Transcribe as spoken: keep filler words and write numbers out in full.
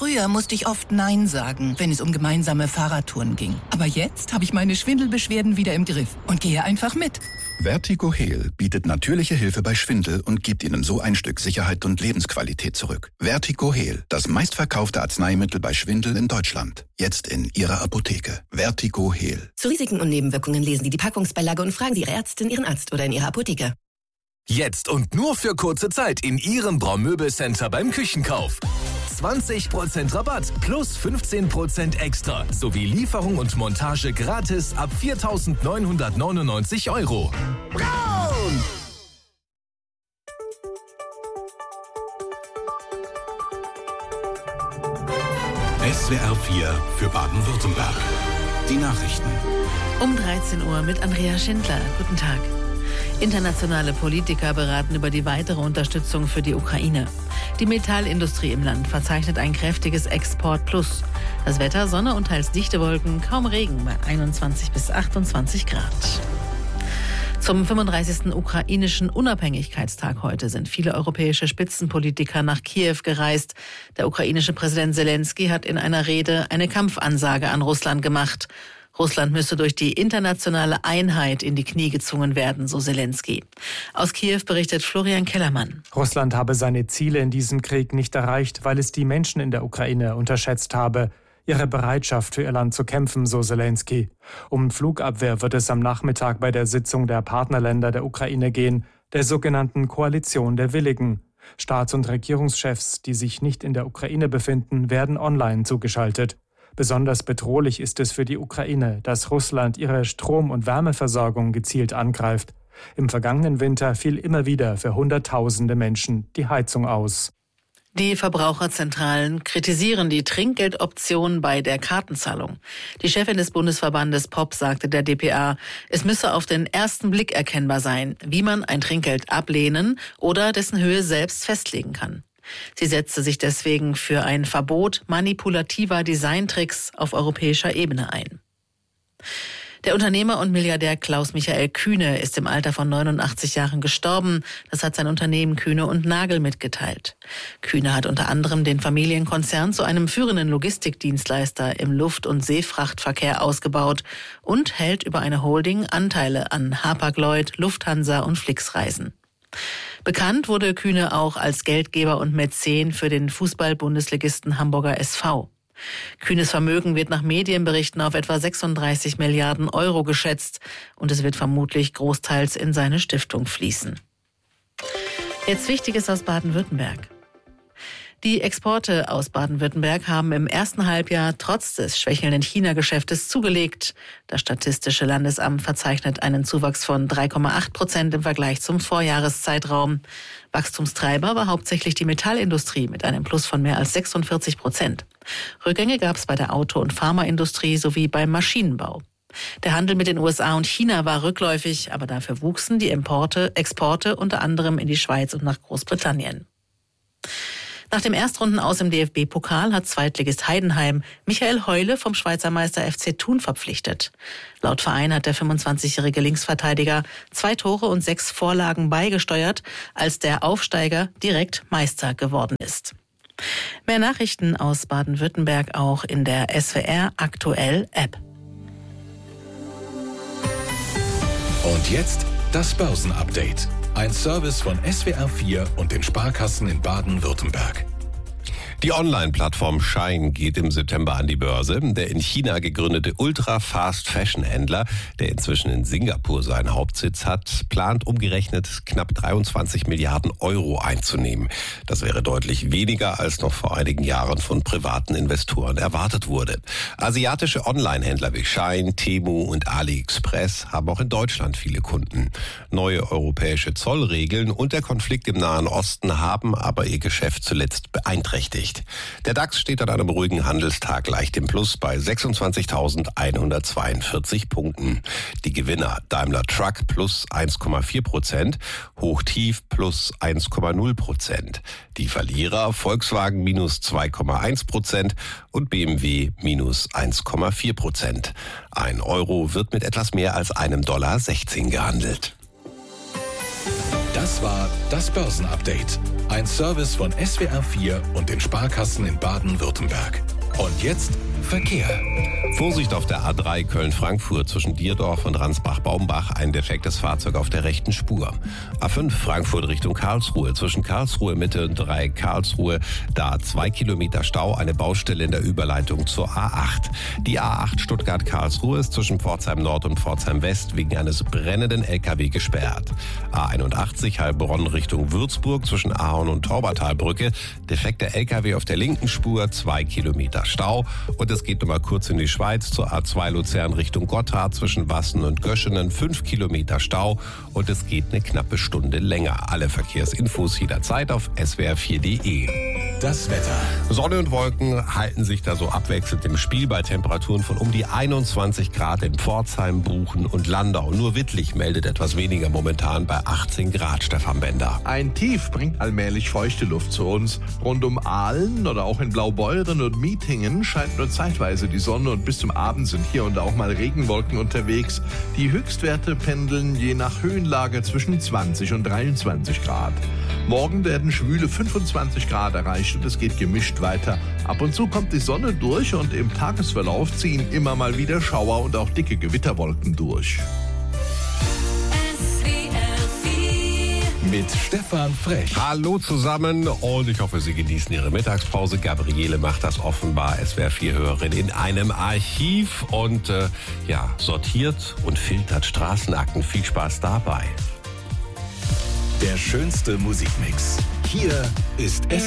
Früher musste ich oft Nein sagen, wenn es um gemeinsame Fahrradtouren ging. Aber jetzt habe ich meine Schwindelbeschwerden wieder im Griff und gehe einfach mit. Vertigo Heal bietet natürliche Hilfe bei Schwindel und gibt Ihnen so ein Stück Sicherheit und Lebensqualität zurück. Vertigo Heal, das meistverkaufte Arzneimittel bei Schwindel in Deutschland. Jetzt in Ihrer Apotheke. Vertigo Heal. Zu Risiken und Nebenwirkungen lesen Sie die Packungsbeilage und fragen Sie Ihre Ärztin, Ihren Arzt oder in Ihrer Apotheke. Jetzt und nur für kurze Zeit in Ihrem Braumöbelcenter beim Küchenkauf. zwanzig Prozent Rabatt plus fünfzehn Prozent extra sowie Lieferung und Montage gratis ab viertausendneunhundertneunundneunzig Euro. Braun! S W R vier für Baden-Württemberg. Die Nachrichten. Um dreizehn Uhr mit Andrea Schindler. Guten Tag. Internationale Politiker beraten über die weitere Unterstützung für die Ukraine. Die Metallindustrie im Land verzeichnet ein kräftiges Export-Plus. Das Wetter, Sonne und teils dichte Wolken, kaum Regen bei einundzwanzig bis achtundzwanzig Grad. Zum fünfunddreißigsten ukrainischen Unabhängigkeitstag heute sind viele europäische Spitzenpolitiker nach Kiew gereist. Der ukrainische Präsident Selenskyj hat in einer Rede eine Kampfansage an Russland gemacht. Russland müsse durch die internationale Einheit in die Knie gezwungen werden, so Selenskyj. Aus Kiew berichtet Florian Kellermann. Russland habe seine Ziele in diesem Krieg nicht erreicht, weil es die Menschen in der Ukraine unterschätzt habe. Ihre Bereitschaft für ihr Land zu kämpfen, so Selenskyj. Um Flugabwehr wird es am Nachmittag bei der Sitzung der Partnerländer der Ukraine gehen, der sogenannten Koalition der Willigen. Staats- und Regierungschefs, die sich nicht in der Ukraine befinden, werden online zugeschaltet. Besonders bedrohlich ist es für die Ukraine, dass Russland ihre Strom- und Wärmeversorgung gezielt angreift. Im vergangenen Winter fiel immer wieder für Hunderttausende Menschen die Heizung aus. Die Verbraucherzentralen kritisieren die Trinkgeldoption bei der Kartenzahlung. Die Chefin des Bundesverbandes P O P sagte der D P A, es müsse auf den ersten Blick erkennbar sein, wie man ein Trinkgeld ablehnen oder dessen Höhe selbst festlegen kann. Sie setzte sich deswegen für ein Verbot manipulativer Designtricks auf europäischer Ebene ein. Der Unternehmer und Milliardär Klaus-Michael Kühne ist im Alter von neunundachtzig Jahren gestorben. Das hat sein Unternehmen Kühne und Nagel mitgeteilt. Kühne hat unter anderem den Familienkonzern zu einem führenden Logistikdienstleister im Luft- und Seefrachtverkehr ausgebaut und hält über eine Holding Anteile an Hapag-Lloyd, Lufthansa und Flixreisen. Bekannt wurde Kühne auch als Geldgeber und Mäzen für den Fußball-Bundesligisten Hamburger S V. Kühnes Vermögen wird nach Medienberichten auf etwa sechsunddreißig Milliarden Euro geschätzt und es wird vermutlich großteils in seine Stiftung fließen. Jetzt Wichtiges aus Baden-Württemberg. Die Exporte aus Baden-Württemberg haben im ersten Halbjahr trotz des schwächelnden China-Geschäftes zugelegt. Das Statistische Landesamt verzeichnet einen Zuwachs von drei Komma acht Prozent im Vergleich zum Vorjahreszeitraum. Wachstumstreiber war hauptsächlich die Metallindustrie mit einem Plus von mehr als sechsundvierzig Prozent. Rückgänge gab es bei der Auto- und Pharmaindustrie sowie beim Maschinenbau. Der Handel mit den U S A und China war rückläufig, aber dafür wuchsen die Importe, Exporte unter anderem in die Schweiz und nach Großbritannien. Nach dem Erstrundenaus im D F B-Pokal hat Zweitligist Heidenheim Michael Heule vom Schweizer Meister F C Thun verpflichtet. Laut Verein hat der fünfundzwanzigjährige Linksverteidiger zwei Tore und sechs Vorlagen beigesteuert, als der Aufsteiger direkt Meister geworden ist. Mehr Nachrichten aus Baden-Württemberg auch in der S W R Aktuell App. Und jetzt das Börsenupdate. Ein Service von S W R vier und den Sparkassen in Baden-Württemberg. Die Online-Plattform Shein geht im September an die Börse. Der in China gegründete Ultra-Fast-Fashion-Händler, der inzwischen in Singapur seinen Hauptsitz hat, plant umgerechnet knapp dreiundzwanzig Milliarden Euro einzunehmen. Das wäre deutlich weniger, als noch vor einigen Jahren von privaten Investoren erwartet wurde. Asiatische Online-Händler wie Shein, Temu und AliExpress haben auch in Deutschland viele Kunden. Neue europäische Zollregeln und der Konflikt im Nahen Osten haben aber ihr Geschäft zuletzt beeinträchtigt. Der DAX steht an einem ruhigen Handelstag leicht im Plus bei sechsundzwanzigtausendeinhundertzweiundvierzig Punkten. Die Gewinner Daimler Truck plus eins Komma vier Prozent, Hochtief plus eins Komma null Prozent. Die Verlierer Volkswagen minus zwei Komma eins Prozent und B M W minus eins Komma vier Prozent. Ein Euro wird mit etwas mehr als einem Dollar sechzehn gehandelt. Das war das Börsenupdate. Ein Service von S W R vier und den Sparkassen in Baden-Württemberg. Und jetzt Verkehr. Vorsicht auf der A drei Köln-Frankfurt zwischen Dierdorf und Ransbach-Baumbach. Ein defektes Fahrzeug auf der rechten Spur. A fünf Frankfurt Richtung Karlsruhe. Zwischen Karlsruhe Mitte und drei Karlsruhe. Da zwei Kilometer Stau. Eine Baustelle in der Überleitung zur A acht. Die A acht Stuttgart-Karlsruhe ist zwischen Pforzheim Nord und Pforzheim West wegen eines brennenden L K W gesperrt. A einundachtzig Heilbronn Richtung Würzburg zwischen Ahorn und Taubertalbrücke. Defekter L K W auf der linken Spur. Zwei Kilometer Stau. Und es geht nochmal kurz in die Schweiz zur A zwei Luzern Richtung Gotthard zwischen Wassen und Göschenen. Fünf Kilometer Stau und es geht eine knappe Stunde länger. Alle Verkehrsinfos jederzeit auf S W R vier punkt de. Das Wetter. Sonne und Wolken halten sich da so abwechselnd im Spiel bei Temperaturen von um die einundzwanzig Grad in Pforzheim, Buchen und Landau. Nur Wittlich meldet etwas weniger momentan bei achtzehn Grad, Stefan Bender. Ein Tief bringt allmählich feuchte Luft zu uns. Rund um Aalen oder auch in Blaubeuren und Mietingen scheint nur zeitweise die Sonne und bis zum Abend sind hier und da auch mal Regenwolken unterwegs. Die Höchstwerte pendeln je nach Höhenlage zwischen zwanzig und dreiundzwanzig Grad. Morgen werden schwüle fünfundzwanzig Grad erreicht und es geht gemischt weiter. Ab und zu kommt die Sonne durch und im Tagesverlauf ziehen immer mal wieder Schauer und auch dicke Gewitterwolken durch. Mit Stefan Frech. Hallo zusammen und ich hoffe, Sie genießen Ihre Mittagspause. Gabriele macht das offenbar, S W R vier Hörerin, in einem Archiv und äh, ja, sortiert und filtert Straßenakten. Viel Spaß dabei. Der schönste Musikmix. Hier ist S